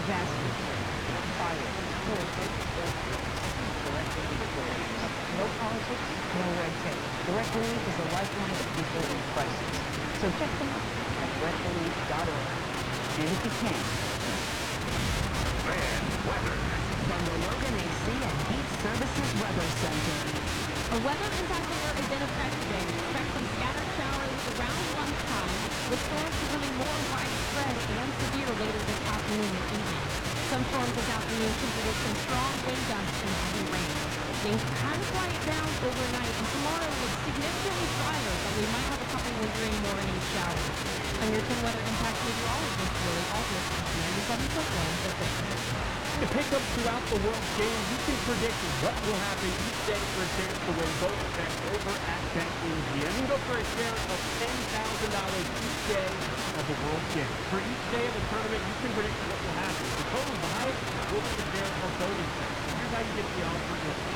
disaster, fire, hurricane, directly to the world. No politics, no red tape. Direct Relief is a lifeline to people in crisis. So check them out at directrelief.org. And if you can, Bad weather. From the Logan AC and Heat Services Weather Center. A weather impact alert is in effect today. Expect some scattered showers around lunchtime, with storms becoming more widespread and severe later this afternoon and evening. Some storms this afternoon can predict some strong wind gusts and heavy rain. Things kind of quiet down overnight, and tomorrow looks significantly drier, but we might have a couple lingering morning showers. I'm your 10 weather impact meteorologist, Willie Aldrich, on 97.1 The Fan. To pick up throughout the World Game, you can predict what will happen each day for a chance to win both events over at BetMGM. You can go for a share of $10,000 each day of the World Game. For each day of the tournament, you can predict what will happen. The total is the highest will be the share of bonus bets. Here's how you get the odds for